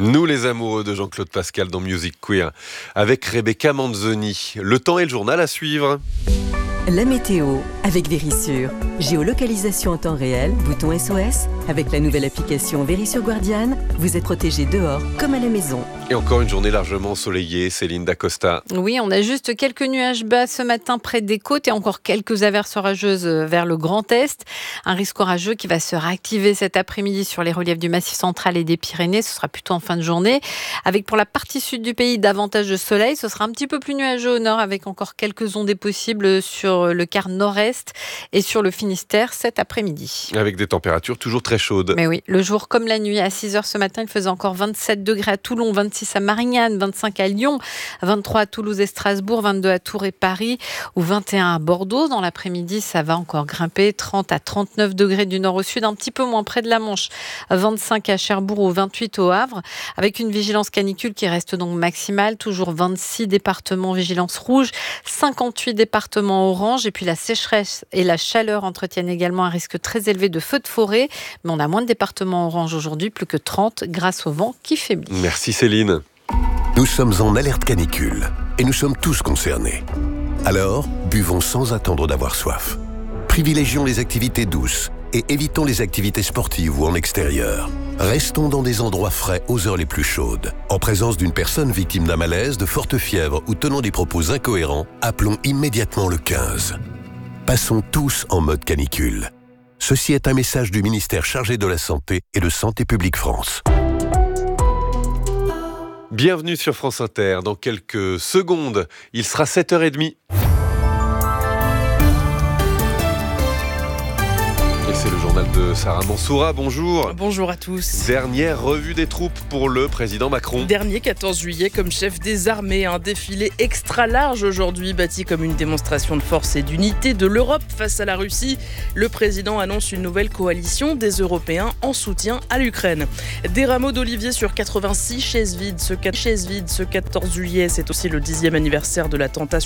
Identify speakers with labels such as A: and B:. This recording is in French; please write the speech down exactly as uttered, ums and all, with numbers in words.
A: Nous les amoureux de Jean-Claude Pascal dans Music Queer avec Rebecca Manzoni. Le temps et le journal à suivre.
B: La météo avec Vérissure. Géolocalisation en temps réel, bouton S O S. Avec la nouvelle application Vérissure Guardian, vous êtes protégé dehors comme à la maison.
A: Et encore une journée largement ensoleillée, Céline Dacosta.
C: Oui, on a juste quelques nuages bas ce matin près des côtes et encore quelques averses orageuses vers le Grand Est. Un risque orageux qui va se réactiver cet après-midi sur les reliefs du Massif central et des Pyrénées. Ce sera plutôt en fin de journée. Avec pour la partie sud du pays davantage de soleil. Ce sera un petit peu plus nuageux au nord avec encore quelques ondées possibles sur le quart nord-est et sur le Finistère cet après-midi.
A: Avec des températures toujours très chaudes.
C: Mais oui, le jour comme la nuit. À six heures ce matin, il faisait encore vingt-sept degrés à Toulon, vingt-six à Marignane, vingt-cinq à Lyon, vingt-trois à Toulouse et Strasbourg, vingt-deux à Tours et Paris ou vingt et un à Bordeaux. Dans l'après-midi, ça va encore grimper, trente à trente-neuf degrés du nord au sud, un petit peu moins près de la Manche, vingt-cinq à Cherbourg ou vingt-huit au Havre, avec une vigilance canicule qui reste donc maximale, toujours vingt-six départements vigilance rouge, cinquante-huit départements orange, et puis la sécheresse et la chaleur entretiennent également un risque très élevé de feux de forêt, mais on a moins de départements orange aujourd'hui, plus que trente grâce au vent qui faiblit.
A: Merci Céline.
D: Nous sommes en alerte canicule et nous sommes tous concernés. Alors, buvons sans attendre d'avoir soif. Privilégions les activités douces et évitons les activités sportives ou en extérieur. Restons dans des endroits frais aux heures les plus chaudes. En présence d'une personne victime d'un malaise, de forte fièvre ou tenant des propos incohérents, appelons immédiatement le quinze. Passons tous en mode canicule. Ceci est un message du ministère chargé de la Santé et de Santé publique France.
A: Bienvenue sur France Inter. Dans quelques secondes, il sera sept heures trente. Et c'est le journal de Sarah Mansoura. Bonjour.
E: Bonjour à tous.
A: Dernière revue des troupes pour le président Macron.
E: Dernier quatorze juillet comme chef des armées. Un défilé extra large aujourd'hui, bâti comme une démonstration de force et d'unité de l'Europe face à la Russie. Le président annonce une nouvelle coalition des Européens en soutien à l'Ukraine. Des rameaux d'olivier sur quatre-vingt-six chaises vides. Ce quatorze juillet, c'est aussi le dixième anniversaire de l'attentat